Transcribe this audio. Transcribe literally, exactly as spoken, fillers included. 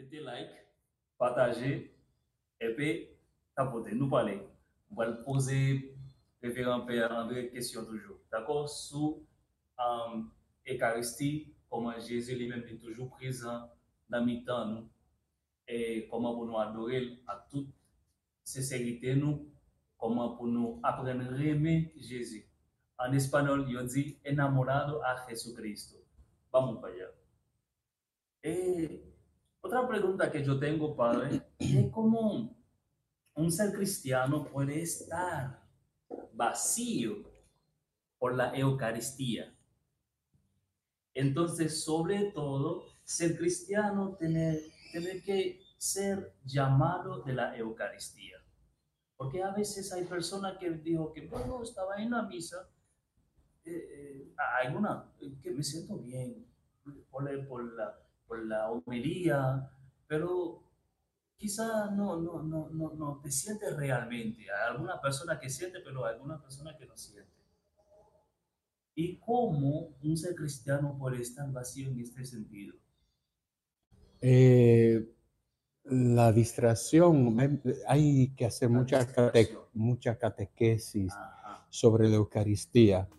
mettez like, partagez, et puis tapotez, nous parler. On va le poser, référent Père André, question toujours. D'accord? Sous euh, Eucharistie, comment Jésus lui-même est toujours présent dans le temps, nous, et comment pour nous adorer à toute sincérité, nous, comment pour nous apprendre à aimer Jésus. En espagnol, il dit enamorado a Jesucristo. Vamos para allá. Eh, Otra pregunta que yo tengo, padre, es cómo un ser cristiano puede estar vacío por la Eucaristía. Entonces, sobre todo, ser cristiano tiene, tiene que ser llamado de la Eucaristía. Porque a veces hay personas que dijo que, bueno, estaba en la misa, eh, eh, hay una que me siento bien por la, por la, por la homilía, pero quizá no, no, no, no, no te sientes realmente. Hay alguna persona que siente, pero hay alguna persona que no siente. ¿Y cómo un ser cristiano puede estar vacío en este sentido? Eh, la distracción, hay, hay que hacer La mucha, cate, distracción. mucha catequesis Ajá. sobre la Eucaristía.